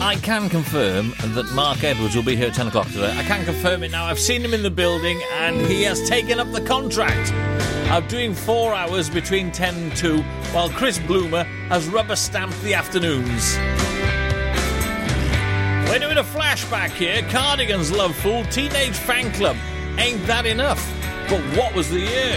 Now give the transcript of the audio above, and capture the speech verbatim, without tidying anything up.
I can confirm that Mark Edwards will be here at ten o'clock today. I can confirm it now. I've seen him in the building and he has taken up the contract of doing four hours between ten and two, while Chris Bloomer has rubber-stamped the afternoons. We're doing a flashback here. Cardigans, Love Fool, Teenage Fan Club. Ain't that enough? But what was the year?